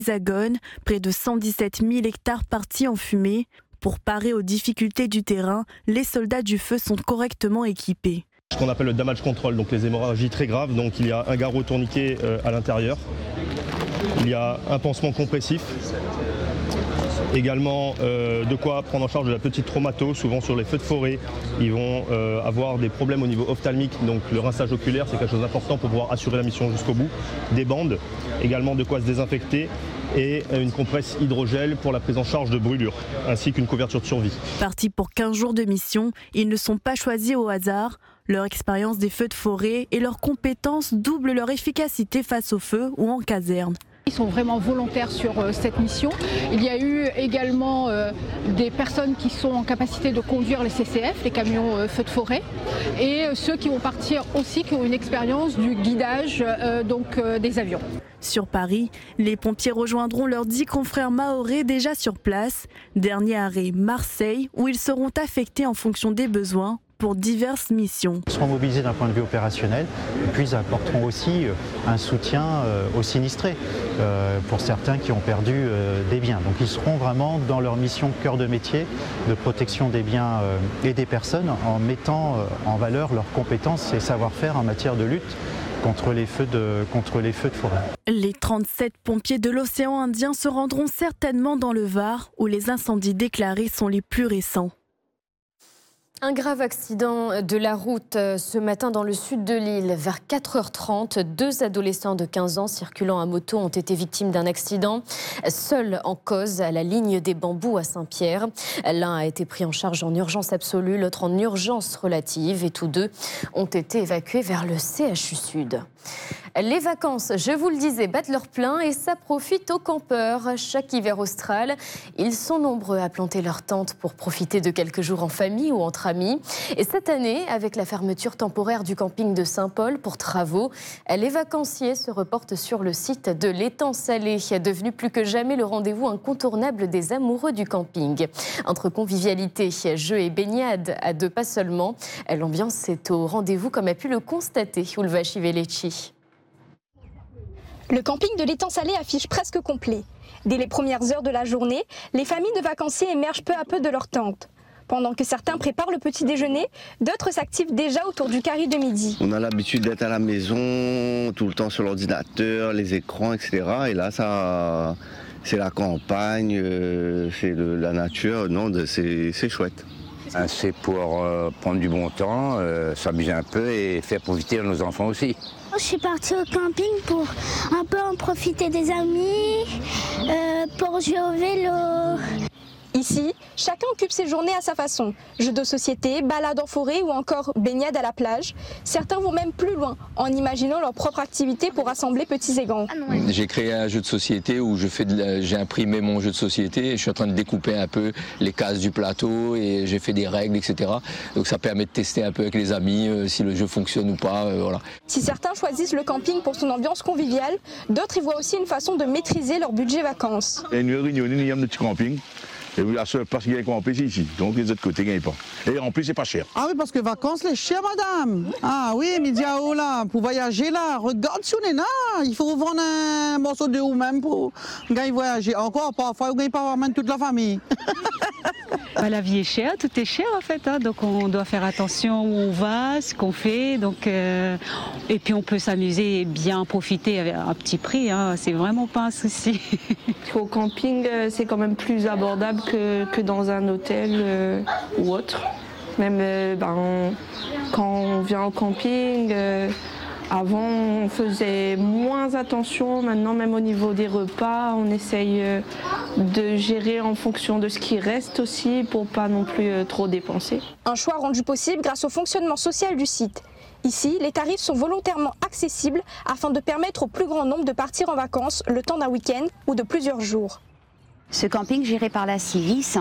Hexagone, près de 117 000 hectares partis en fumée. Pour parer aux difficultés du terrain, les soldats du feu sont correctement équipés. Ce qu'on appelle le damage control, donc les hémorragies très graves, donc il y a un garrot tourniquet à l'intérieur, il y a un pansement compressif, également de quoi prendre en charge de la petite traumato, souvent sur les feux de forêt, ils vont avoir des problèmes au niveau ophtalmique, donc le rinçage oculaire c'est quelque chose d'important pour pouvoir assurer la mission jusqu'au bout, des bandes, également de quoi se désinfecter, et une compresse hydrogel pour la prise en charge de brûlures, ainsi qu'une couverture de survie. Partis pour 15 jours de mission, ils ne sont pas choisis au hasard. Leur expérience des feux de forêt et leurs compétences doublent leur efficacité face au feu ou en caserne. Ils sont vraiment volontaires sur cette mission. Il y a eu également des personnes qui sont en capacité de conduire les CCF, les camions feux de forêt, et ceux qui vont partir aussi, qui ont une expérience du guidage des avions. Sur Paris, les pompiers rejoindront leurs 10 confrères mahorais déjà sur place. Dernier arrêt, Marseille, où ils seront affectés en fonction des besoins pour diverses missions. Ils seront mobilisés d'un point de vue opérationnel, et puis ils apporteront aussi un soutien aux sinistrés, pour certains qui ont perdu des biens. Donc ils seront vraiment dans leur mission cœur de métier de protection des biens et des personnes, en mettant en valeur leurs compétences et savoir-faire en matière de lutte contre les feux de forêt. Les 37 pompiers de l'océan Indien se rendront certainement dans le Var, où les incendies déclarés sont les plus récents. Un grave accident de la route ce matin dans le sud de l'île. Vers 4h30, 2 adolescents de 15 ans circulant à moto ont été victimes d'un accident. Seuls en cause à la ligne des Bambous à Saint-Pierre. L'un a été pris en charge en urgence absolue, l'autre en urgence relative. Et tous deux ont été évacués vers le CHU Sud. Les vacances, je vous le disais, battent leur plein et ça profite aux campeurs. Chaque hiver austral, ils sont nombreux à planter leur tente pour profiter de quelques jours en famille ou entre amis. Et cette année, avec la fermeture temporaire du camping de Saint-Paul pour travaux, les vacanciers se reportent sur le site de l'étang Salé, devenu plus que jamais le rendez-vous incontournable des amoureux du camping. Entre convivialité, jeux et baignade à 2 pas seulement, l'ambiance est au rendez-vous comme a pu le constater Ulva Chiveleci. Le camping de l'étang Salé affiche presque complet. Dès les premières heures de la journée, les familles de vacanciers émergent peu à peu de leur tente. Pendant que certains préparent le petit déjeuner, d'autres s'activent déjà autour du carré de midi. On a l'habitude d'être à la maison, tout le temps sur l'ordinateur, les écrans, etc. Et là, ça, c'est la campagne, c'est la nature, non, c'est chouette. C'est pour prendre du bon temps, s'amuser un peu et faire profiter nos enfants aussi. Je suis partie au camping pour un peu en profiter des amis, pour jouer au vélo. Ici, chacun occupe ses journées à sa façon. Jeux de société, balades en forêt ou encore baignade à la plage. Certains vont même plus loin, en imaginant leur propre activité pour rassembler petits et grands. J'ai créé un jeu de société où j'ai imprimé mon jeu de société et je suis en train de découper un peu les cases du plateau et j'ai fait des règles, etc. Donc ça permet de tester un peu avec les amis si le jeu fonctionne ou pas. Voilà. Si certains choisissent le camping pour son ambiance conviviale, d'autres y voient aussi une façon de maîtriser leur budget vacances. Il y a une réunion, il y a un petit camping. Et la seule place qui gagne qu'on empêche ici. Donc les autres côtés ne gagnent pas. Et en plus, c'est pas cher. Ah oui, parce que vacances, c'est cher, madame. Ah oui, Midiao, là, pour voyager, là, regarde si on est là. Il faut vendre un morceau de ou même pour gagner voyager. Encore, parfois, on ne gagne pas vraiment toute la famille. La vie est chère, tout est cher en fait, hein, donc on doit faire attention où on va, ce qu'on fait, donc, et puis on peut s'amuser et bien profiter avec un petit prix, hein, c'est vraiment pas un souci. Au camping, c'est quand même plus abordable que dans un hôtel ou autre. Même quand on vient au camping, avant on faisait moins attention, maintenant même au niveau des repas, on essaye de gérer en fonction de ce qui reste aussi pour pas non plus trop dépenser. Un choix rendu possible grâce au fonctionnement social du site. Ici, les tarifs sont volontairement accessibles afin de permettre au plus grand nombre de partir en vacances le temps d'un week-end ou de plusieurs jours. Ce camping géré par la Civis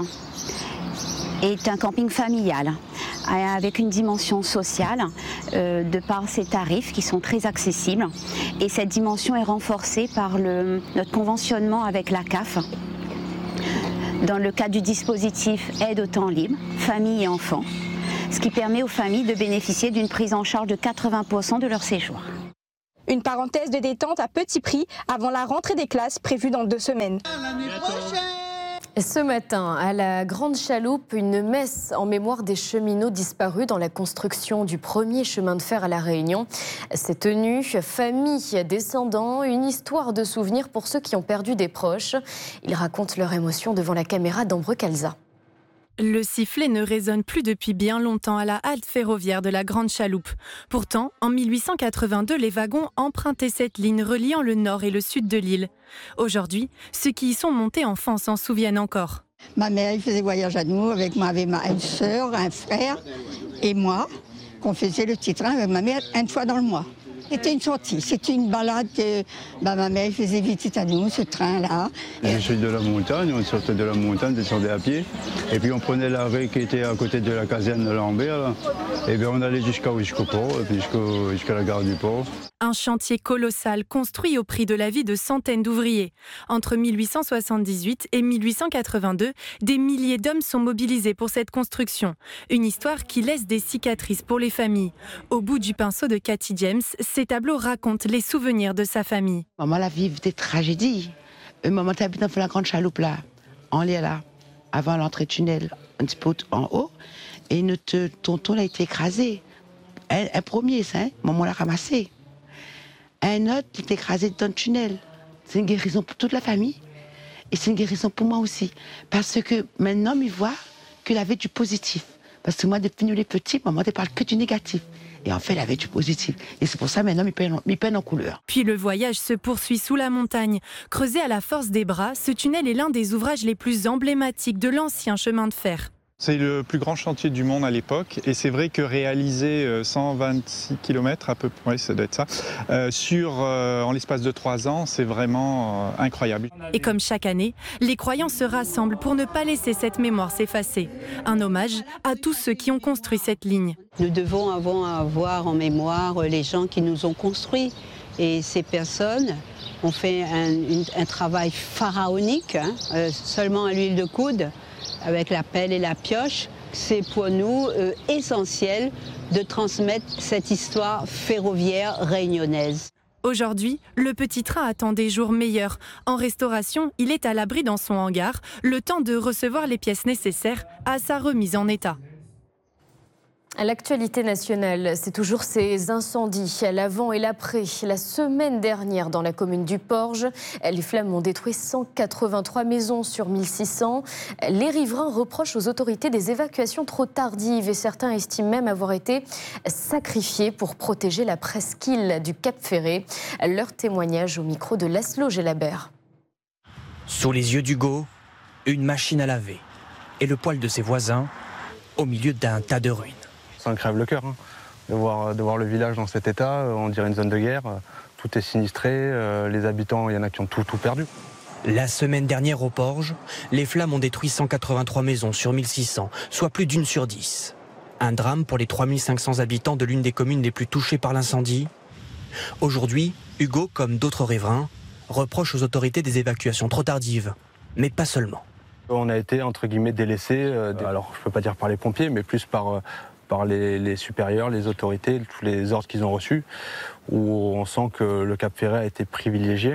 est un camping familial avec une dimension sociale de par ses tarifs qui sont très accessibles. Et cette dimension est renforcée par notre conventionnement avec la CAF dans le cadre du dispositif aide au temps libre, famille et enfants, ce qui permet aux familles de bénéficier d'une prise en charge de 80% de leur séjour. Une parenthèse de détente à petit prix avant la rentrée des classes prévue dans 2 semaines. Ce matin, à la Grande Chaloupe, une messe en mémoire des cheminots disparus dans la construction du premier chemin de fer à La Réunion. C'est tenue, famille, descendants, une histoire de souvenirs pour ceux qui ont perdu des proches. Ils racontent leur émotion devant la caméra d'Ambre Calza. Le sifflet ne résonne plus depuis bien longtemps à la halte ferroviaire de la Grande Chaloupe. Pourtant, en 1882, les wagons empruntaient cette ligne reliant le nord et le sud de l'île. Aujourd'hui, ceux qui y sont montés enfants s'en souviennent encore. Ma mère il faisait voyage à nous avec une sœur, un frère et moi, qu'on faisait le petit train avec ma mère une fois dans le mois. C'était une sortie, c'était une balade que ma mère faisait visite à nous, ce train-là. Je suis de la montagne, on sortait de la montagne, descendait à pied. Et puis on prenait l'arrêt qui était à côté de la caserne de Lambert. Là. Et bien on allait jusqu'au port, et puis jusqu'à la gare du port. Un chantier colossal construit au prix de la vie de centaines d'ouvriers. Entre 1878 et 1882, des milliers d'hommes sont mobilisés pour cette construction. Une histoire qui laisse des cicatrices pour les familles. Au bout du pinceau de Cathy James, ces tableaux racontent les souvenirs de sa famille. Maman la vive des tragédies. Maman habite dans la Grande Chaloupe là, en l'air là, avant l'entrée tunnel, un petit peu en haut, et notre tonton a été écrasé. Un premier, ça, maman l'a ramassé. Un autre qui est écrasé dans le tunnel. C'est une guérison pour toute la famille. Et c'est une guérison pour moi aussi. Parce que maintenant, il voit qu'il avait du positif. Parce que moi, depuis nous les petits, maman ne parle que du négatif. Et en fait, elle avait du positif. Et c'est pour ça, maintenant, il peine en couleur. Puis le voyage se poursuit sous la montagne. Creusé à la force des bras, ce tunnel est l'un des ouvrages les plus emblématiques de l'ancien chemin de fer. C'est le plus grand chantier du monde à l'époque et c'est vrai que réaliser 126 km à peu près, ça doit être ça, en l'espace de 3 ans, c'est vraiment incroyable. Et comme chaque année, les croyants se rassemblent pour ne pas laisser cette mémoire s'effacer. Un hommage à tous ceux qui ont construit cette ligne. Nous devons avoir en mémoire les gens qui nous ont construits et ces personnes ont fait un travail pharaonique, seulement à l'huile de coude, avec la pelle et la pioche. C'est pour nous essentiel de transmettre cette histoire ferroviaire réunionnaise. Aujourd'hui, le petit train attend des jours meilleurs. En restauration, il est à l'abri dans son hangar, le temps de recevoir les pièces nécessaires à sa remise en état. L'actualité nationale, c'est toujours ces incendies à l'avant et l'après. La semaine dernière, dans la commune du Porge, les flammes ont détruit 183 maisons sur 1600. Les riverains reprochent aux autorités des évacuations trop tardives et certains estiment même avoir été sacrifiés pour protéger la presqu'île du Cap Ferret. Leur témoignage au micro de Laszlo Gelabert. Sous les yeux d'Hugo, une machine à laver et le poêle de ses voisins au milieu d'un tas de ruines. Ça me crève le cœur, de voir le village dans cet état, on dirait une zone de guerre, tout est sinistré, les habitants, il y en a qui ont tout perdu. La semaine dernière au Porge, les flammes ont détruit 183 maisons sur 1600, soit plus d'1 sur 10. Un drame pour les 3500 habitants de l'une des communes les plus touchées par l'incendie. Aujourd'hui, Hugo, comme d'autres riverains, reproche aux autorités des évacuations trop tardives, mais pas seulement. On a été, entre guillemets, délaissés, alors je ne peux pas dire par les pompiers, mais plus par les supérieurs, les autorités, tous les ordres qu'ils ont reçus, où on sent que le Cap Ferret a été privilégié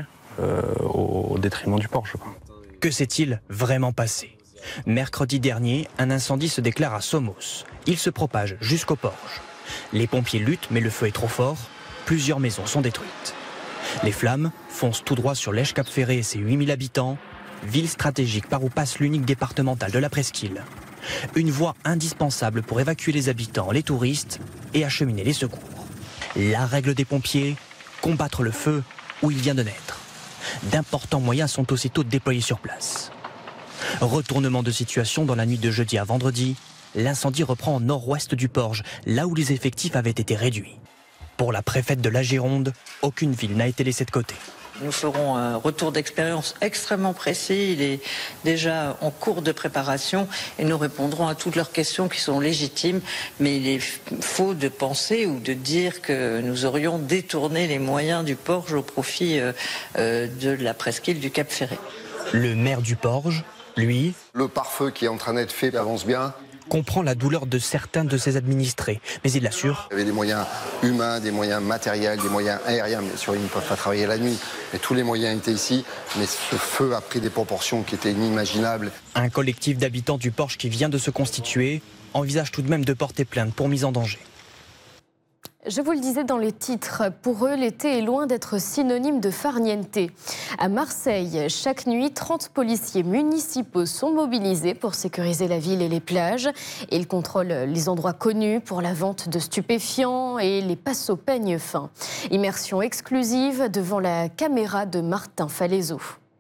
au détriment du Porge. Que s'est-il vraiment passé ? Mercredi dernier, un incendie se déclare à Somos. Il se propage jusqu'au Porge. Les pompiers luttent, mais le feu est trop fort. Plusieurs maisons sont détruites. Les flammes foncent tout droit sur l'Esch-Cap Ferret et ses 8000 habitants, ville stratégique par où passe l'unique départementale de la presqu'île. Une voie indispensable pour évacuer les habitants, les touristes et acheminer les secours. La règle des pompiers, combattre le feu où il vient de naître. D'importants moyens sont aussitôt déployés sur place. Retournement de situation dans la nuit de jeudi à vendredi, l'incendie reprend au nord-ouest du Porge, là où les effectifs avaient été réduits. Pour la préfète de la Gironde, aucune ville n'a été laissée de côté. Nous ferons un retour d'expérience extrêmement précis, il est déjà en cours de préparation et nous répondrons à toutes leurs questions qui sont légitimes, mais il est faux de penser ou de dire que nous aurions détourné les moyens du Porge au profit de la presqu'île du Cap Ferret. Le maire du Porge, lui... Le pare-feu qui est en train d'être fait avance bien. comprend la douleur de certains de ses administrés, mais il l'assure. Il y avait des moyens humains, des moyens matériels, des moyens aériens, bien sûr ils ne peuvent pas travailler la nuit, mais tous les moyens étaient ici, mais ce feu a pris des proportions qui étaient inimaginables. Un collectif d'habitants du Porche qui vient de se constituer envisage tout de même de porter plainte pour mise en danger. Je vous le disais dans les titres, pour eux, l'été est loin d'être synonyme de farniente. À Marseille, chaque nuit, 30 policiers municipaux sont mobilisés pour sécuriser la ville et les plages. Et ils contrôlent les endroits connus pour la vente de stupéfiants et les passes au peigne fin. Immersion exclusive devant la caméra de Martin Falaiseau.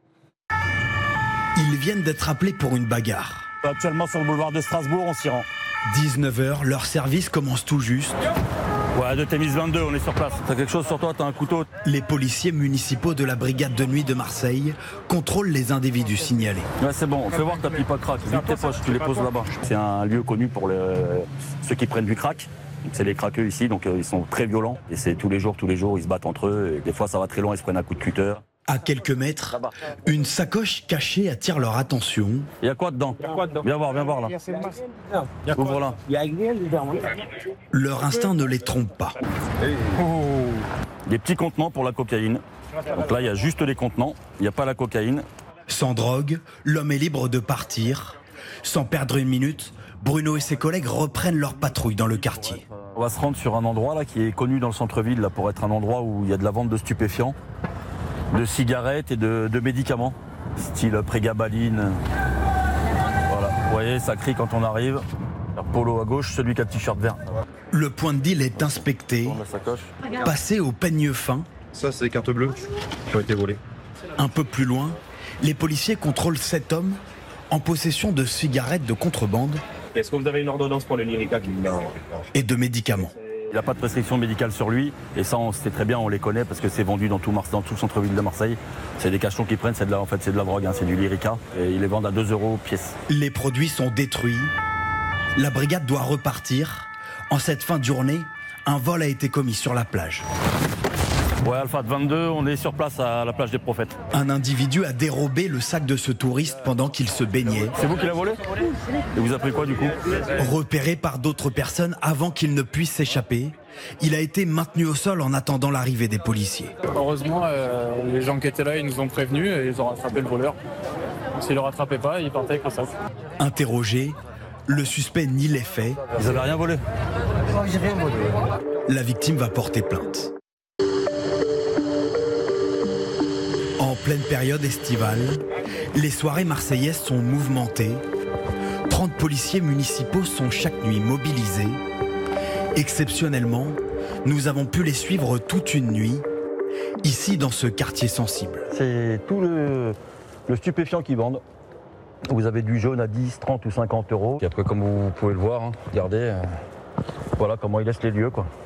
Ils viennent d'être appelés pour une bagarre. Actuellement sur le boulevard de Strasbourg, on s'y rend. 19h, leur service commence tout juste. Ouais, de Thémis 22, on est sur place. T'as quelque chose sur toi, t'as un couteau. Les policiers municipaux de la brigade de nuit de Marseille contrôlent les individus signalés. Ouais, c'est bon, fais voir que ta pipe à crack. Vite tes poches, tu les poses là-bas. C'est un lieu connu pour ceux qui prennent du crack. C'est les craqueux ici, donc ils sont très violents. Et c'est tous les jours, ils se battent entre eux. Et des fois, ça va très loin, ils se prennent un coup de cutter. À quelques mètres, une sacoche cachée attire leur attention. Il y a quoi dedans? Viens voir là. Ouvre là. Leur instinct ne les trompe pas. Des petits contenants pour la cocaïne. Donc là, il y a juste les contenants, il n'y a pas la cocaïne. Sans drogue, l'homme est libre de partir. Sans perdre une minute, Bruno et ses collègues reprennent leur patrouille dans le quartier. On va se rendre sur un endroit là, qui est connu dans le centre-ville là, pour être un endroit où il y a de la vente de stupéfiants, de cigarettes et de médicaments, style prégabaline. Voilà, vous voyez, ça crie quand on arrive. Polo à gauche, celui qui a le t-shirt vert. Le point de deal est inspecté, passé au peigne fin. Ça, c'est les cartes bleues qui ont été volées. Un peu plus loin, les policiers contrôlent 7 hommes en possession de cigarettes de contrebande. Est-ce que vous avez une ordonnance pour le Lyrica? Et de médicaments. Il n'a pas de prescription médicale sur lui, et ça on sait très bien, on les connaît parce que c'est vendu dans tout le centre-ville de Marseille. C'est des cachetons qu'ils prennent, c'est de la drogue, hein, c'est du Lyrica, et ils les vendent à 2 € pièce. Les produits sont détruits. La brigade doit repartir. En cette fin de journée, un vol a été commis sur la plage. Ouais, Alpha 22, on est sur place à la plage des Prophètes. Un individu a dérobé le sac de ce touriste pendant qu'il se baignait. C'est vous qui l'avez volé? Et vous avez pris quoi du coup? Repéré par d'autres personnes avant qu'il ne puisse s'échapper, il a été maintenu au sol en attendant l'arrivée des policiers. Heureusement, les gens qui étaient là, ils nous ont prévenus et ils ont rattrapé le voleur. S'ils ne le rattrapaient pas, ils partaient avec le sac. Interrogé, le suspect nie les faits. Vous avez rien volé? J'ai rien volé. La victime va porter plainte. En pleine période estivale, les soirées marseillaises sont mouvementées. 30 policiers municipaux sont chaque nuit mobilisés. Exceptionnellement, nous avons pu les suivre toute une nuit, ici dans ce quartier sensible. C'est tout le stupéfiant qu'ils vendent. Vous avez du jaune à 10, 30 ou 50 €. Et après, comme vous pouvez le voir, hein, regardez, voilà comment ils laissent les lieux, quoi.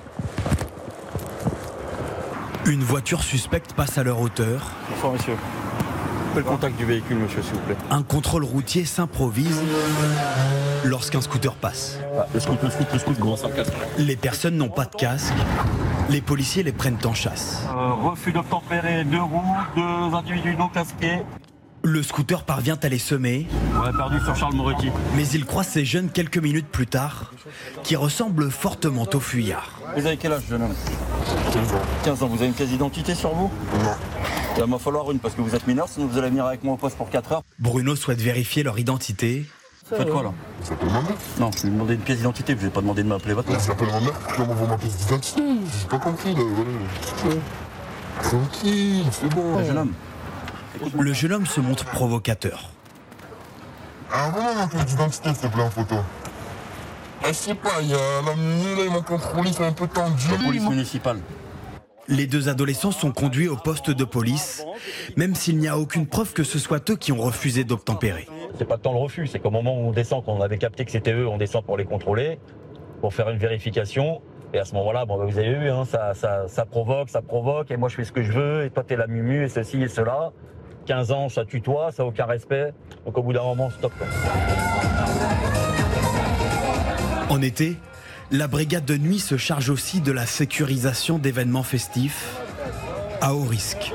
Une voiture suspecte passe à leur hauteur. Bonsoir, monsieur. Le contact du véhicule, monsieur, s'il vous plaît. Un contrôle routier s'improvise lorsqu'un scooter passe. Ah, le scoot, gros, ça me casse. Les personnes n'ont pas de casque. Les policiers les prennent en chasse. Refus d'obtempérer, 2 roues, 2 individus non casqués. Le scooter parvient à les semer. Ouais, perdu sur Charles Moretti. Mais il croise ces jeunes quelques minutes plus tard, qui ressemblent fortement aux fuyards. Vous avez quel âge, jeune homme? 15 ans. Vous avez une pièce d'identité sur vous? Non. Il va m'en falloir une parce que vous êtes mineur, sinon vous allez venir avec moi au poste pour 4 heures. Bruno souhaite vérifier leur identité. Vous faites quoi là? Ça s'appelle ma mère. Non, je lui ai demandé une pièce d'identité, je vous ai pas demandé de m'appeler votre mère. Ça s'appelle ma mère, pourquoi m'envoie ma pièce d'identité? J'ai pas compris là, voilà. Tranquille, c'est bon. Jeune homme. Le jeune homme se montre provocateur. Envoie-moi ma pièce d'identité, s'il te plaît, en photo. Je sais pas, il y a la minute là, ils m'ont contrôlé, c'est un peu tendu. La police municipale. Les deux adolescents sont conduits au poste de police, même s'il n'y a aucune preuve que ce soit eux qui ont refusé d'obtempérer. C'est pas tant le refus, c'est qu'au moment où on descend, quand on avait capté que c'était eux, on descend pour les contrôler, pour faire une vérification. Et à ce moment-là, bon, vous avez vu, hein, ça provoque, et moi je fais ce que je veux, et toi t'es la mumu, et ceci et cela. 15 ans, ça tutoie, ça n'a aucun respect. Donc au bout d'un moment, stop. Quoi. En été, la brigade de nuit se charge aussi de la sécurisation d'événements festifs à haut risque.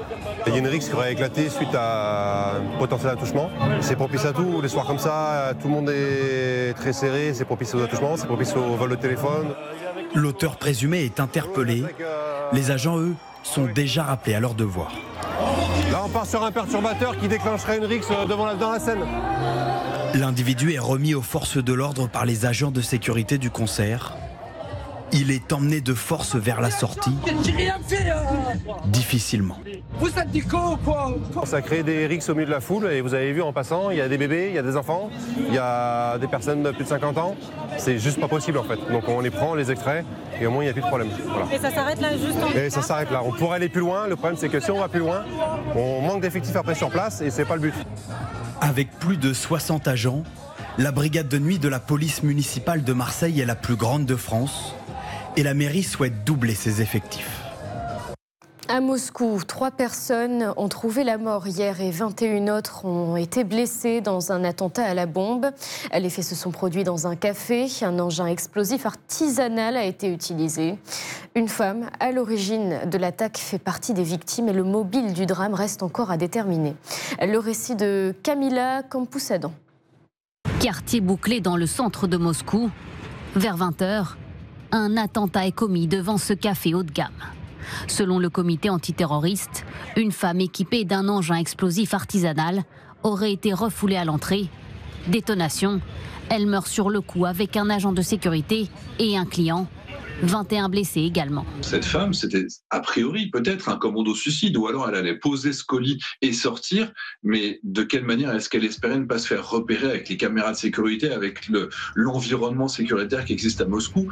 Il y a une rixe qui aurait éclaté suite à un potentiel attouchement. C'est propice à tout, les soirs comme ça, tout le monde est très serré, c'est propice aux attouchements, c'est propice au vol de téléphone. L'auteur présumé est interpellé. Les agents, eux, sont déjà rappelés à leur devoir. Là, on part sur un perturbateur qui déclencherait une rixe dans la scène. L'individu est remis aux forces de l'ordre par les agents de sécurité du concert. Il est emmené de force vers la sortie, difficilement. Vous êtes du con, quoi? Ça crée des rixes au milieu de la foule et vous avez vu en passant, il y a des bébés, il y a des enfants, il y a des personnes de plus de 50 ans. C'est juste pas possible en fait. Donc on les prend, on les extrait et au moins il n'y a plus de problème. Voilà. Et ça s'arrête là juste en Et ça s'arrête là. On pourrait aller plus loin. Le problème c'est que si on va plus loin, on manque d'effectifs après sur place et c'est pas le but. Avec plus de 60 agents, la brigade de nuit de la police municipale de Marseille est la plus grande de France et la mairie souhaite doubler ses effectifs. À Moscou, 3 personnes ont trouvé la mort hier et 21 autres ont été blessées dans un attentat à la bombe. Les faits se sont produits dans un café. Un engin explosif artisanal a été utilisé. Une femme à l'origine de l'attaque fait partie des victimes et le mobile du drame reste encore à déterminer. Le récit de Camila Campousadan. Quartier bouclé dans le centre de Moscou. Vers 20h, un attentat est commis devant ce café haut de gamme. Selon le comité antiterroriste, une femme équipée d'un engin explosif artisanal aurait été refoulée à l'entrée. Détonation, elle meurt sur le coup avec un agent de sécurité et un client. 21 blessés également. Cette femme, c'était a priori peut-être un commando-suicide, ou alors elle allait poser ce colis et sortir, mais de quelle manière est-ce qu'elle espérait ne pas se faire repérer avec les caméras de sécurité, avec l'environnement sécuritaire qui existe à Moscou?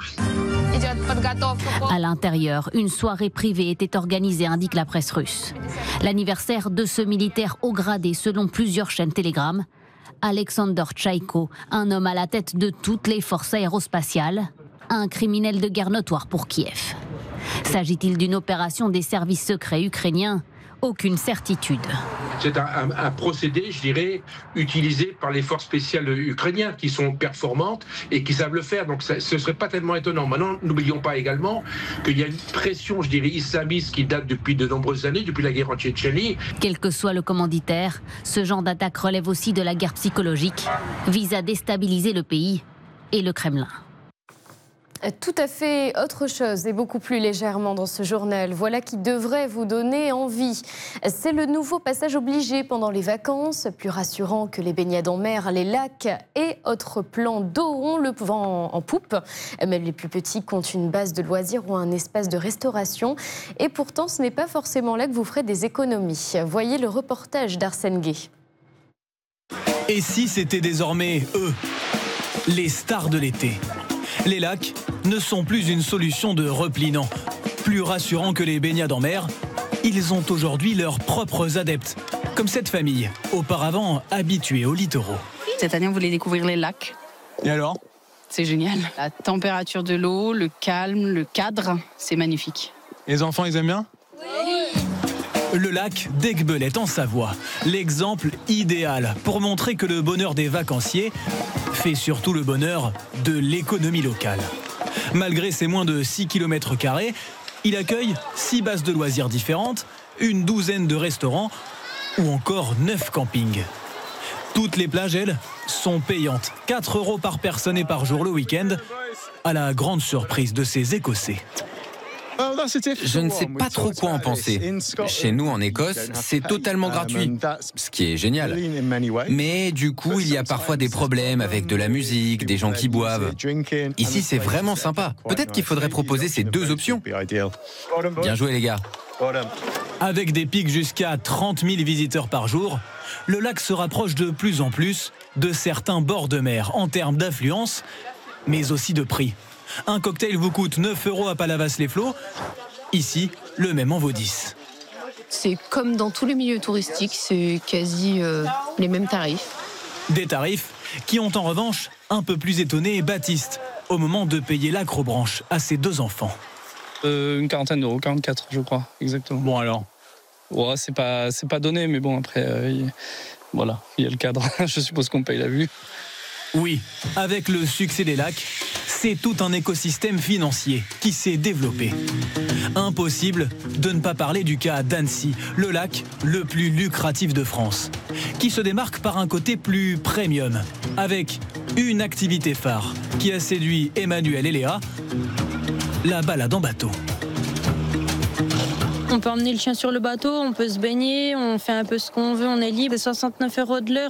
À l'intérieur, une soirée privée était organisée, indique la presse russe. L'anniversaire de ce militaire haut gradé, selon plusieurs chaînes Telegram. Alexander Tchaïko, un homme à la tête de toutes les forces aérospatiales, un criminel de guerre notoire pour Kiev. S'agit-il d'une opération des services secrets ukrainiens? Aucune certitude. C'est un procédé, je dirais, utilisé par les forces spéciales ukrainiennes qui sont performantes et qui savent le faire. Donc ce ne serait pas tellement étonnant. Maintenant, n'oublions pas également qu'il y a une pression, je dirais, islamiste qui date depuis de nombreuses années, depuis la guerre en Tchétchénie. Quel que soit le commanditaire, ce genre d'attaque relève aussi de la guerre psychologique, vise à déstabiliser le pays et le Kremlin. Tout à fait autre chose et beaucoup plus légèrement dans ce journal. Voilà qui devrait vous donner envie. C'est le nouveau passage obligé pendant les vacances, plus rassurant que les baignades en mer, les lacs et autres plans d'eau ont le vent en poupe. Même les plus petits comptent une base de loisirs ou un espace de restauration. Et pourtant, ce n'est pas forcément là que vous ferez des économies. Voyez le reportage d'Arsène Gay. Et si c'était désormais eux, les stars de l'été? Les lacs ne sont plus une solution de repli, non. Plus rassurant que les baignades en mer, ils ont aujourd'hui leurs propres adeptes, comme cette famille, auparavant habituée aux littoraux. Cette année, on voulait découvrir les lacs. Et alors? C'est génial. La température de l'eau, le calme, le cadre, c'est magnifique. Les enfants, ils aiment bien? Oui. Le lac d'Aiguebelette en Savoie, l'exemple idéal pour montrer que le bonheur des vacanciers fait surtout le bonheur de l'économie locale. Malgré ses moins de 6 km², il accueille 6 bases de loisirs différentes, une douzaine de restaurants ou encore 9 campings. Toutes les plages, elles, sont payantes. 4 € par personne et par jour le week-end, à la grande surprise de ces Écossais. Je ne sais pas trop quoi en penser. Chez nous, en Écosse, c'est totalement gratuit, ce qui est génial. Mais du coup, il y a parfois des problèmes avec de la musique, des gens qui boivent. Ici, c'est vraiment sympa. Peut-être qu'il faudrait proposer ces 2 options. Bien joué, les gars. Avec des pics jusqu'à 30 000 visiteurs par jour, le lac se rapproche de plus en plus de certains bords de mer en termes d'affluence, mais aussi de prix. Un cocktail vous coûte 9 € à Palavas-les-Flots. Ici, le même en vaut 10. C'est comme dans tous les milieux touristiques, c'est quasi les mêmes tarifs. Des tarifs qui ont en revanche un peu plus étonné Baptiste au moment de payer l'accrobranche à ses 2 enfants. Une quarantaine d'euros, 44 je crois, exactement. Bon alors ouais, c'est pas donné, mais bon après, voilà, il y a le cadre, je suppose qu'on paye la vue. Oui, avec le succès des lacs, c'est tout un écosystème financier qui s'est développé. Impossible de ne pas parler du cas d'Annecy, le lac le plus lucratif de France, qui se démarque par un côté plus premium, avec une activité phare qui a séduit Emmanuel et Léa, la balade en bateau. On peut emmener le chien sur le bateau, on peut se baigner, on fait un peu ce qu'on veut, on est libre. C'est 69 € de l'heure.